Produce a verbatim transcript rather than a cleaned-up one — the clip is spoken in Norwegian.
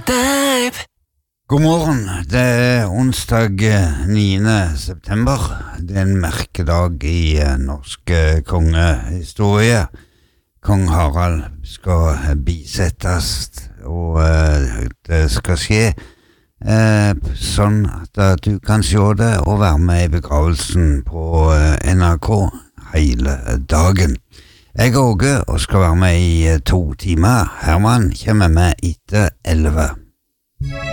deg. God morgen, det er onsdag niende september. Det er en merkedag i norsk kongehistorie. Kong Harald skal bisettes, og det skal skje eh, sånn at du kan se det og være med i begravelsen på N R K hele dagen. Jeg er Åge og skal være med i to timer. Herman kommer med etter elleve.